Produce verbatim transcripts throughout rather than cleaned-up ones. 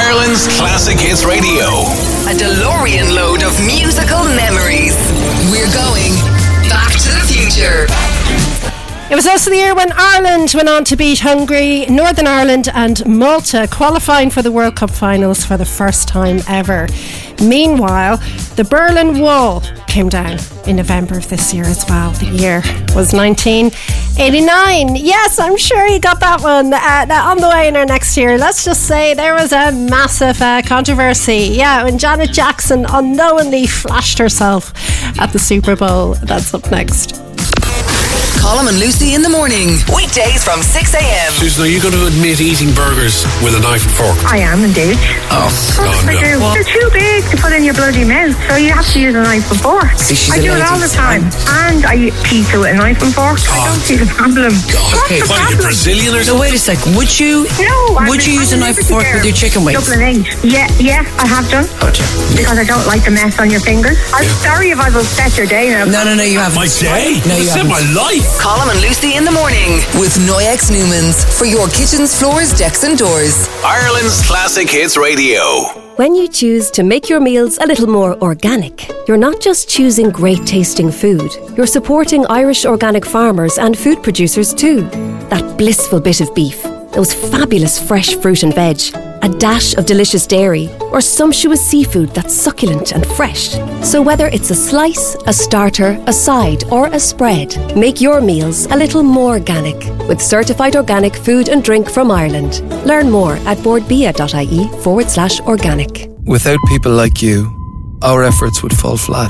Ireland's Classic Hits Radio. A DeLorean load of musical memories. We're going back to the future. It was also the year when Ireland went on to beat Hungary, Northern Ireland and Malta, qualifying for the World Cup finals for the first time ever. Meanwhile, the Berlin Wall came down in November of this year as well. The year was nineteen eighty-nine. Yes, I'm sure you got that one. Uh, now on the way in our next year, let's just say there was a massive uh, controversy. Yeah, when Janet Jackson unknowingly flashed herself at the Super Bowl. That's up next. Colm and Lucy in the morning. Weekdays from six a.m. Susan, are you going to admit eating burgers with a knife and fork? I am indeed. Oh, God, I do. They're too big to put in your bloody mouth, so you have to use a knife and fork. See, I do it all the time. And I eat pizza with a knife and fork. God. I don't see the problem. God, What's the what are you, problem? Brazilian or So something? wait a sec, would you No, I'm would you use a knife and fork with your chicken wings? Dublin eight. Yeah, yeah, I have done. Gotcha. Because I don't like the mess on your fingers. I'm sorry if I've upset your day now. No, no, no, you haven't. My day? No, you It's in haven't. my life. Colm and Lucy in the morning with Noyex Newmans for your kitchens, floors, decks and doors. Ireland's Classic Hits Radio. When you choose to make your meals a little more organic, you're not just choosing great tasting food, you're supporting Irish organic farmers and food producers too. That blissful bit of beef, those fabulous fresh fruit and veg, a dash of delicious dairy, or sumptuous seafood that's succulent and fresh. So whether it's a slice, a starter, a side, or a spread, make your meals a little more organic with certified organic food and drink from Ireland. Learn more at boardbia.ie forward slash organic. Without people like you, our efforts would fall flat.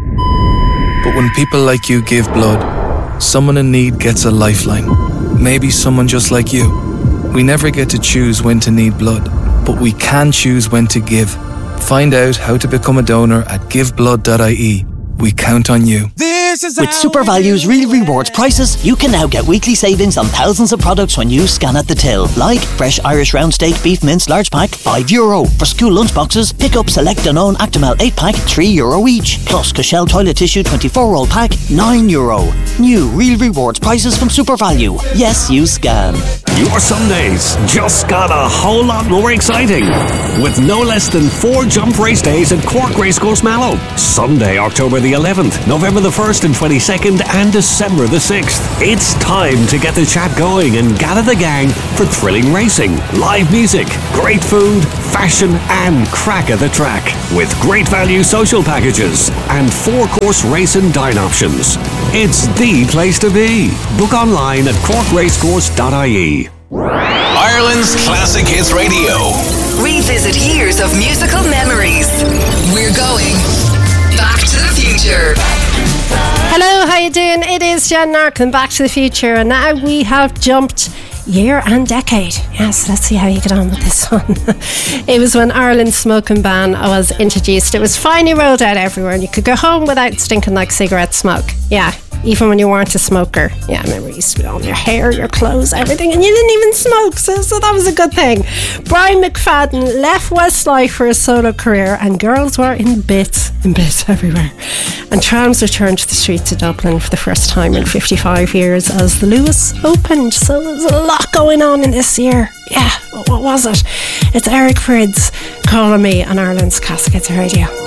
But when people like you give blood, someone in need gets a lifeline. Maybe someone just like you. We never get to choose when to need blood, but we can choose when to give. Find out how to become a donor at give blood dot I E. We count on you. With SuperValue's Real Rewards prices, you can now get weekly savings on thousands of products when you scan at the till. Like fresh Irish round steak beef mince large pack, five euro. For school lunchboxes, pick up select Danone Actimel eight pack, three euro each. Plus Cushell toilet tissue twenty-four roll pack, nine euro. New Real Rewards prices from SuperValue. Yes, you scan. Your Sundays just got a whole lot more exciting with no less than four jump race days at Cork Racecourse Mallow. Sunday, October the eleventh, November the first and twenty-second, and December the sixth. It's time to get the chat going and gather the gang for thrilling racing, live music, great food, fashion, and crack of the track with great value social packages and four-course race and dine options. It's the place to be. Book online at cork racecourse dot I E. Ireland's Classic Hits Radio. Revisit years of musical memories. We're going back to the future. Hello, how you doing? It is Jen Narkin, Back to the Future, and now we have jumped year and decade. Yes, let's see how you get on with this one. It was when Ireland's smoking ban was introduced. It was finally rolled out everywhere, and you could go home without stinking like cigarette smoke. Yeah, even when you weren't a smoker. Yeah, I remember it used to be on your hair, your clothes, everything, and you didn't even smoke, so, so that was a good thing. Brian McFadden left Westlife for a solo career, and girls were in bits, in bits everywhere. And trams returned to the streets of Dublin for the first time in fifty-five years as the Lewis opened, so there's a lot going on in this year. Yeah, what was it? It's Eric Prydz calling me on Ireland's Classic Hits Radio.